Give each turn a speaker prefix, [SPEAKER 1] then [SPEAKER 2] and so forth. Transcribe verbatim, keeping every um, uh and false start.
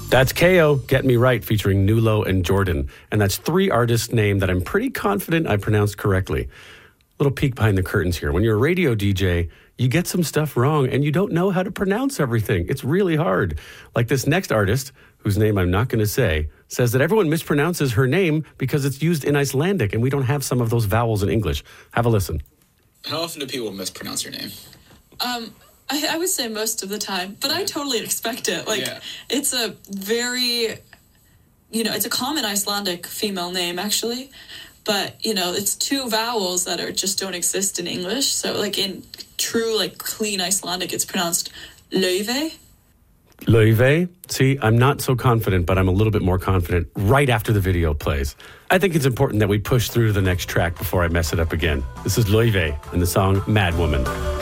[SPEAKER 1] That's K O, Get Me Right, featuring Nulo and Jordan. And that's three artists' name that I'm pretty confident I pronounced correctly. Little peek behind the curtains here. When you're a radio D J, you get some stuff wrong and you don't know how to pronounce everything. It's really hard. Like this next artist, whose name I'm not going to say, says that everyone mispronounces her name because it's used in Icelandic and we don't have some of those vowels in English. Have a listen.
[SPEAKER 2] How often do people mispronounce your name?
[SPEAKER 3] Um... I, I would say most of the time, but I totally expect it. Like,
[SPEAKER 2] yeah.
[SPEAKER 3] It's a very, you know, it's a common Icelandic female name, actually. But, you know, it's two vowels that are just don't exist in English. So, like, in true, like, clean Icelandic, it's pronounced Laufey.
[SPEAKER 1] Laufey? See, I'm not so confident, but I'm a little bit more confident right after the video plays. I think it's important that we push through to the next track before I mess it up again. This is Laufey and the song Mad Woman.